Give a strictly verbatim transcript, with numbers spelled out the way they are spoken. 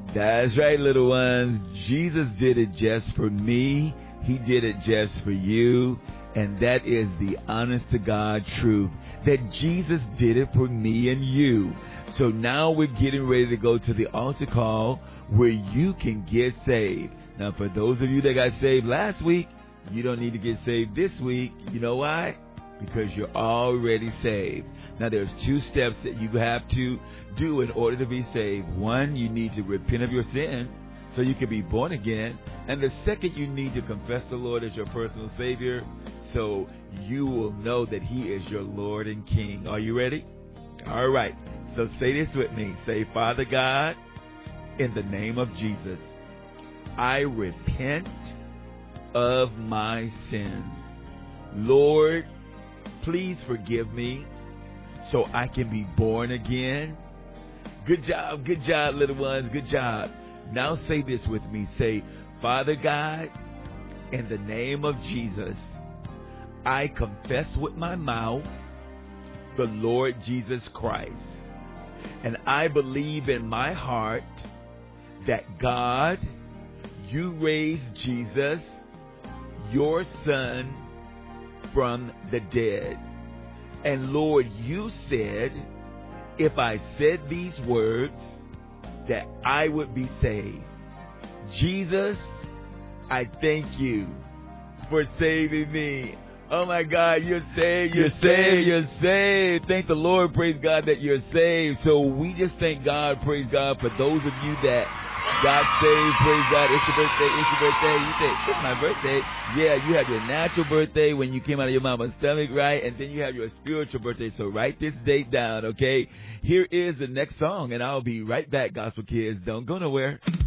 That's right, little ones. Jesus did it just for me. He did it just for you. And that is the honest to God truth, that Jesus did it for me and you. So now we're getting ready to go to the altar call where you can get saved. Now, for those of you that got saved last week, you don't need to get saved this week. You know why? Because you're already saved. Now, there's two steps that you have to do in order to be saved. One, you need to repent of your sin so you can be born again. And the second, you need to confess the Lord as your personal Savior so you will know that He is your Lord and King. Are you ready? All right. So say this with me. Say, Father God, in the name of Jesus, I repent of my sins. Lord, please forgive me so I can be born again. Good job, good job, little ones, good job. Now say this with me. Say, Father God, in the name of Jesus, I confess with my mouth the Lord Jesus Christ. And I believe in my heart that God, you raised Jesus, your Son, from the dead. And Lord, you said, if I said these words, that I would be saved. Jesus, I thank you for saving me. Oh my God, you're saved, you're saved, you're saved. Thank the Lord, praise God that you're saved. So we just thank God, praise God, for those of you that got saved, praise God. It's your birthday, it's your birthday. You say, it's my birthday. Yeah, you have your natural birthday when you came out of your mama's stomach, right? And then you have your spiritual birthday. So write this date down, okay? Here is the next song, and I'll be right back, Gospel Kids. Don't go nowhere.